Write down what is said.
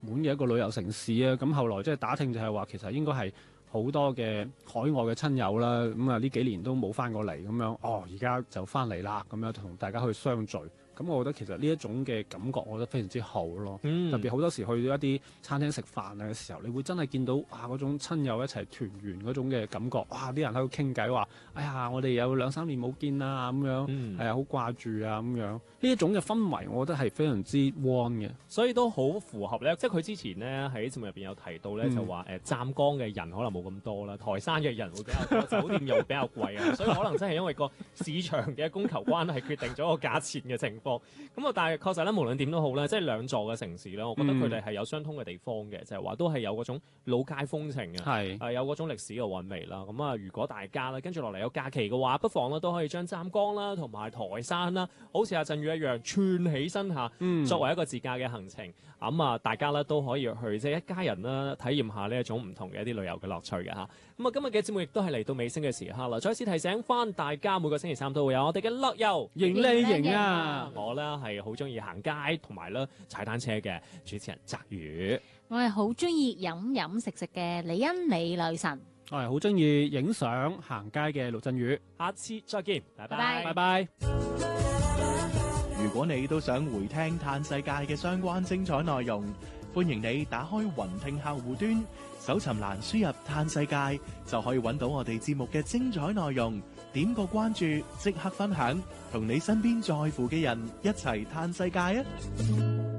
門嘅一個旅遊城市啊。咁後來即係打聽就係話，其實應該係好多嘅海外嘅親友啦。咁啊呢幾年都冇翻過嚟咁樣，而家就翻嚟啦，咁樣同大家去相聚。咁我覺得其實呢一種嘅感覺，我覺得非常之好咯。特別好多時去到一啲餐廳食飯嘅時候，你會真係見到嗰種親友一齊團圓嗰種嘅感覺。哇！啲人喺度傾偈話，哎呀，我哋有2-3年冇見啦，咁樣係啊，好掛住啊，咁樣呢一種嘅氛圍，我覺得係非常之 warm 嘅。 所以都好符合咧，即係佢之前咧喺節目入邊有提到咧，就話湛江嘅人可能冇咁多啦，台山嘅人會比較多，酒店又會比較貴啊，所以可能真係因為個市場嘅供求關係決定咗個價錢嘅情況。咁啊，但係確實咧，無論點都好咧，即係兩座嘅城市咧，我覺得佢哋係有相通嘅地方嘅，就係話都係有嗰種老街風情嘅，有嗰種歷史嘅韻味啦。咁啊，如果大家咧跟住落嚟有假期嘅話，不妨咧都可以將湛江啦同埋台山啦，好似阿振宇一樣串起身下，作為一個自駕嘅行程。咁啊，大家咧都可以去即係一家人啦，體驗下呢一種唔同嘅一啲旅遊嘅樂趣嘅嚇。咁啊，今日嘅節目亦都係嚟到尾聲嘅時刻啦。再次提醒翻大家，每個星期三都會有我哋嘅樂遊迎你迎啊！ 我咧係好中意行街同埋咧踩單車嘅主持人澤宇， 我係好中意飲食嘅李欣美女神， 我係好中意影相行街嘅陸振宇。 下次再見，拜拜， 拜拜。 如果你都想回聽嘆世界嘅相關精彩內容，歡迎你打開雲聽客戶端，搜尋欄輸入嘆世界，就可以揾到我哋節目嘅精彩內容。點個關注，即刻分享，同你身邊在乎嘅人一齊嘆世界啊！